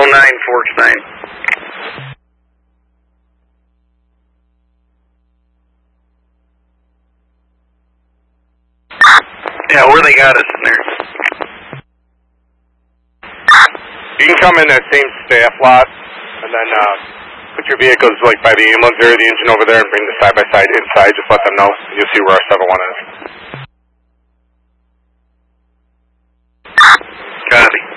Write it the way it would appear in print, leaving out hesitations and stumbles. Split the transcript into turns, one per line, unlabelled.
209 Forks 9. Yeah, where they got us in there.
You can come in that same staff lot, and then put your vehicles like by the ambulance area, the engine over there, and bring the side-by-side inside. Just let them know. You'll see where our 7-1 is.
Copy.